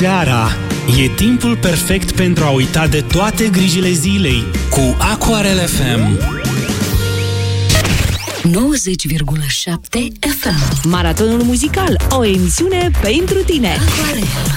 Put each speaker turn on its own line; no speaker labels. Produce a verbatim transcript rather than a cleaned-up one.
Seara e timpul perfect pentru a uita de toate grijile zilei cu Aquarel F M.
nouăzeci virgulă șapte F M.
Maratonul muzical, o emisiune pentru tine.
Aquarel.